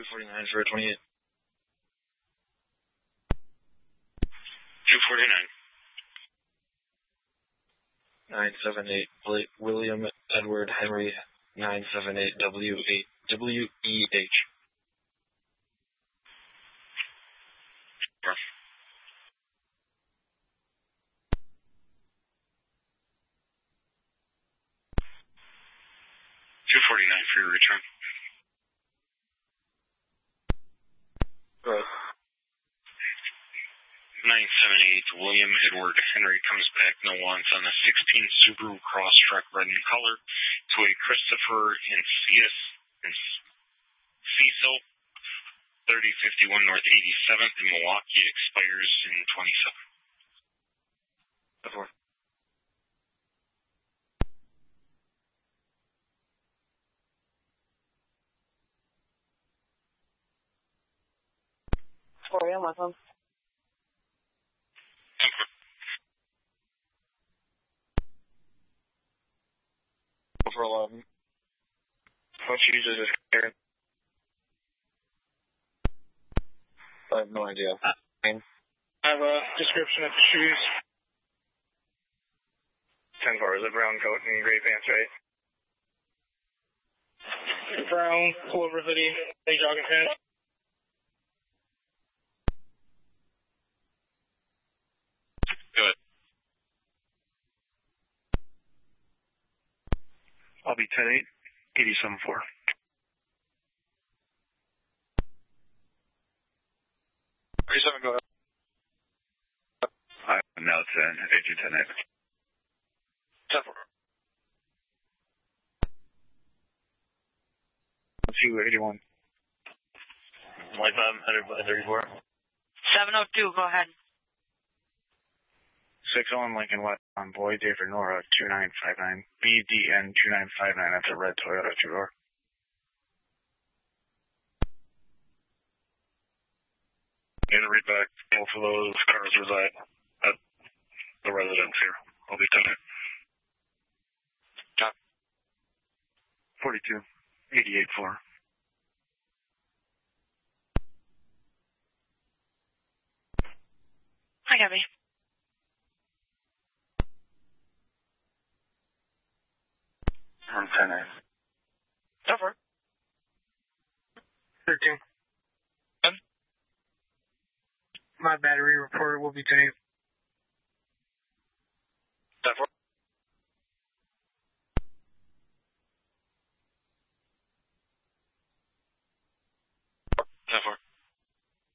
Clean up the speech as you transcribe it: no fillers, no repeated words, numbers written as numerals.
249 for 28. 249. 978 William Edward Henry 978 WEH. 249 for your return. Go ahead. 978 William Edward Henry comes back, no wants on a 16 Subaru Crosstrek red in color to a Christopher and Cecil 3051 North 87th in Milwaukee. Expires in 27. Before. Sorry, I'm on my phone. For 11. How much uses this carrying? I have no idea. I have a description of the shoes. 10-4, is it brown coat and gray pants, right? Brown pullover hoodie, a jogging pants. Good. I'll be 10-8, 87-4. Go ahead. Now it's 10-8. 10-4. 281. Light 534. 702, go ahead. 601 Lincoln West on Boyd David Nora 2959 BDN 2959. That's a red Toyota 2-door. And read back, both of those cars reside at the residence here. I'll be 10. Top. 42, 88-4. Hi, Gabby. I'm 10-8. Over. 13. My battery report will be 10-8.